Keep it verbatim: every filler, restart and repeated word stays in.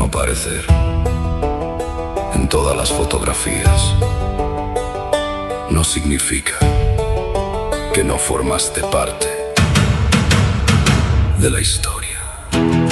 aparecer en todas las fotografías no significa que no formaste parte de la historia.